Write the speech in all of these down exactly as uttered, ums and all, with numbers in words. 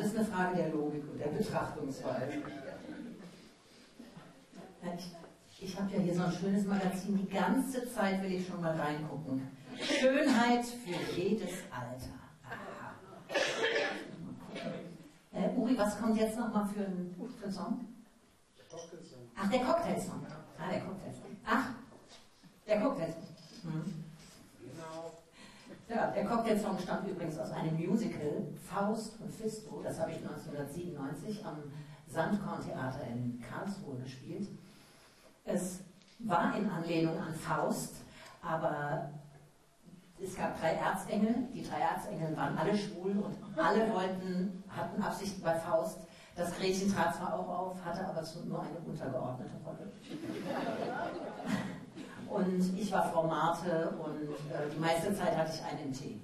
alles eine Frage der Logik und der Betrachtungsweise. Ich, ich habe ja hier so ein schönes Magazin, die ganze Zeit will ich schon mal reingucken. Schönheit für jedes Alter. Aha. Äh, Uri, was kommt jetzt nochmal für ein, für ein Song? Ach, der Cocktailsong. Ah, der Cocktailsong. Ach, der Cocktailsong. Hm. Genau. Ja, der Cocktailsong stammt übrigens aus einem Musical, Faust und Fisto. Das habe ich neunzehnhundertsiebenundneunzig am Sandkorntheater in Karlsruhe gespielt. Es war in Anlehnung an Faust, aber es gab drei Erzengel. Die drei Erzengel waren alle schwul und alle wollten, hatten Absichten bei Faust. Das Gretchen trat zwar auch auf, hatte aber nur eine untergeordnete Rolle. Und ich war Frau Marte und äh, die meiste Zeit hatte ich einen im Tee.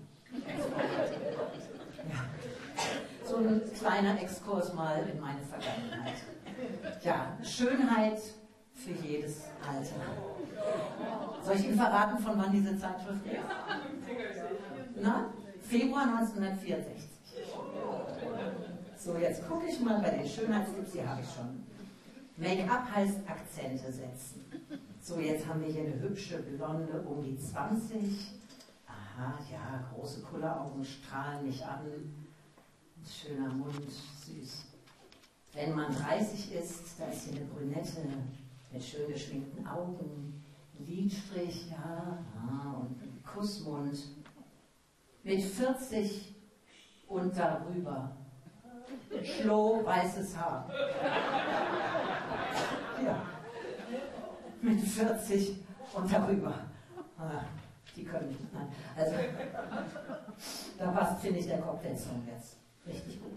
Ja. So ein kleiner Exkurs mal in meine Vergangenheit. Ja, Schönheit für jedes Alter. Soll ich Ihnen verraten, von wann diese Zeitschrift ist? Na? Februar neunzehnhundertvierundsechzig. So, jetzt gucke ich mal bei den Schönheitstipps, hier habe ich schon. Make-up heißt Akzente setzen. So, jetzt haben wir hier eine hübsche Blonde um die zwanzig. Aha, ja, große Kulleraugen strahlen mich an. Schöner Mund, süß. Wenn man dreißig ist, da ist hier eine Brünette mit schön geschminkten Augen, Lidstrich, ja, ah, und ein Kussmund. Mit vierzig und darüber. Schloh, weißes Haar. Ja. Mit vierzig und darüber. Ah, die können nicht. Also, da passt, finde ich, der Cocktailsong jetzt richtig gut.